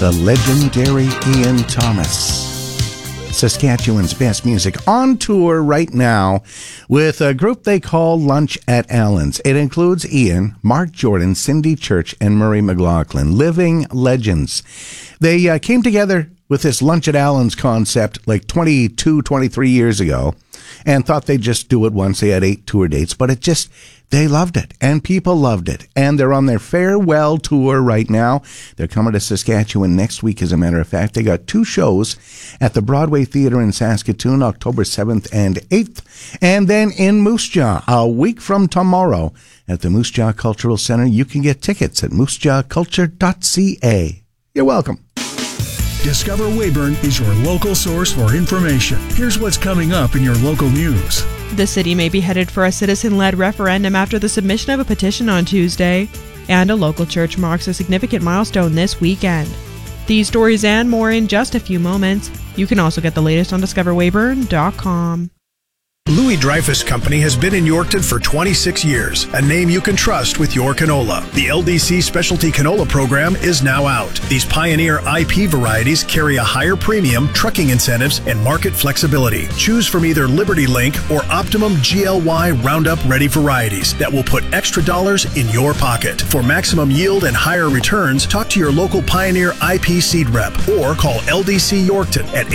the legendary Ian Thomas. Saskatchewan's best music, on tour right now with a group they call Lunch at Allen's. It includes Ian, Mark Jordan, Cindy Church, and Murray McLaughlin, living legends. They came together with this Lunch at Allen's concept like 22, 23 years ago and thought they'd just do it once. They had 8 tour dates, but they loved it, and people loved it. And they're on their farewell tour right now. They're coming to Saskatchewan next week, as a matter of fact. They got 2 shows at the Broadway Theatre in Saskatoon, October 7th and 8th. And then in Moose Jaw, a week from tomorrow, at the Moose Jaw Cultural Center. You can get tickets at moosejawculture.ca. You're welcome. Discover Weyburn is your local source for information. Here's what's coming up in your local news. The city may be headed for a citizen-led referendum after the submission of a petition on Tuesday, and a local church marks a significant milestone this weekend. These stories and more in just a few moments. You can also get the latest on discoverweyburn.com. Louis Dreyfus Company has been in Yorkton for 26 years, a name you can trust with your canola. The LDC Specialty Canola Program is now out. These pioneer IP varieties carry a higher premium, trucking incentives, and market flexibility. Choose from either Liberty Link or Optimum GLY Roundup Ready varieties that will put extra dollars in your pocket. For maximum yield and higher returns, talk to your local Pioneer IP seed rep or call LDC Yorkton at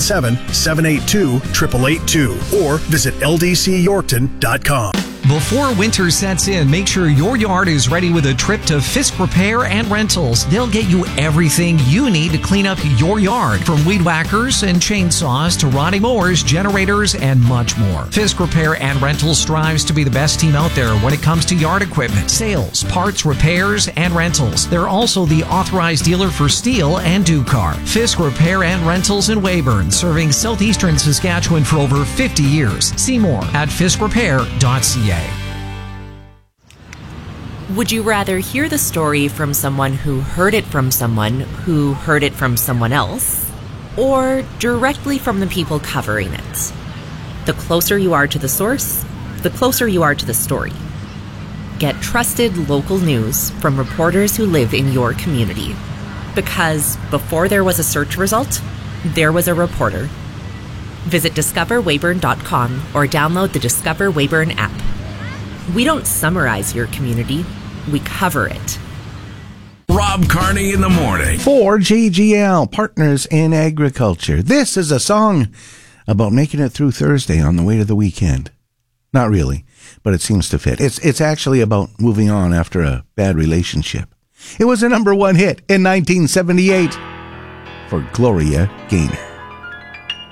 877-782-8882 or visit ldcyorkton.com. Before winter sets in, make sure your yard is ready with a trip to Fisk Repair and Rentals. They'll get you everything you need to clean up your yard, from weed whackers and chainsaws to riding mowers, generators, and much more. Fisk Repair and Rentals strives to be the best team out there when it comes to yard equipment, sales, parts, repairs, and rentals. They're also the authorized dealer for Steel and Ducar. Fisk Repair and Rentals in Weyburn, serving southeastern Saskatchewan for over 50 years. See more at fiskrepair.ca. Would you rather hear the story from someone who heard it from someone who heard it from someone else, or directly from the people covering it? The closer you are to the source, the closer you are to the story. Get trusted local news from reporters who live in your community. Because before there was a search result, there was a reporter. Visit discoverweyburn.com or download the Discover Weyburn app. We don't summarize your community, we cover it. Rob Carney in the morning. For GGL, Partners in Agriculture. This is a song about making it through Thursday on the way to the weekend. Not really, but it seems to fit. It's actually about moving on after a bad relationship. It was a #1 hit in 1978 for Gloria Gaynor.